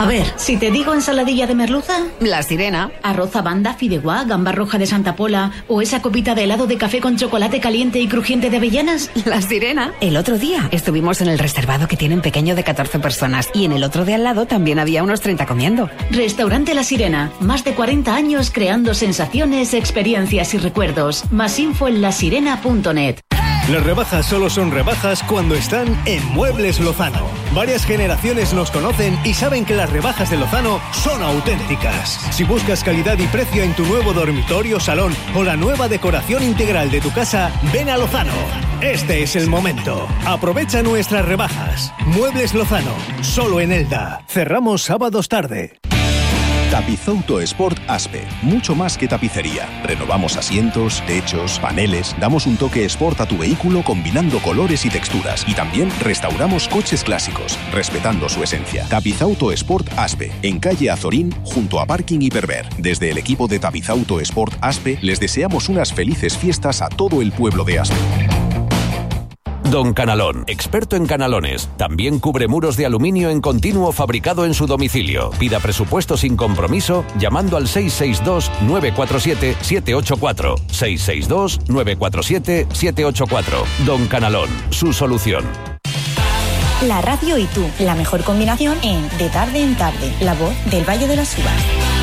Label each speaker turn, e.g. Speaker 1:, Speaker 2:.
Speaker 1: A ver, si te digo ensaladilla de merluza...
Speaker 2: La Sirena.
Speaker 1: Arroz a banda, fideuá, gamba roja de Santa Pola o esa copita de helado de café con chocolate caliente y crujiente de avellanas.
Speaker 2: La Sirena. El otro día estuvimos en el reservado que tiene un pequeño de 14 personas y en el otro de al lado también había unos 30 comiendo.
Speaker 1: Restaurante La Sirena. Más de 40 años creando sensaciones, experiencias y recuerdos. Más info en lasirena.net.
Speaker 3: Las rebajas solo son rebajas cuando están en Muebles Lozano. Varias generaciones nos conocen y saben que las rebajas de Lozano son auténticas. Si buscas calidad y precio en tu nuevo dormitorio, salón o la nueva decoración integral de tu casa, ven a Lozano. Este es el momento. Aprovecha nuestras rebajas. Muebles Lozano, solo en Elda. Cerramos sábados tarde.
Speaker 4: Tapizauto Sport Aspe, mucho más que tapicería. Renovamos asientos, techos, paneles, damos un toque sport a tu vehículo combinando colores y texturas y también restauramos coches clásicos, respetando su esencia. Tapizauto Sport Aspe, en calle Azorín, junto a Parking Hiperver. Desde el equipo de Tapizauto Sport Aspe les deseamos unas felices fiestas a todo el pueblo de Aspe.
Speaker 5: Don Canalón, experto en canalones. También cubre muros de aluminio en continuo fabricado en su domicilio. Pida presupuesto sin compromiso llamando al 662-947-784. 662-947-784. Don Canalón, su solución.
Speaker 6: La radio y tú, la mejor combinación en De Tarde en Tarde, la voz del Valle de las Uvas.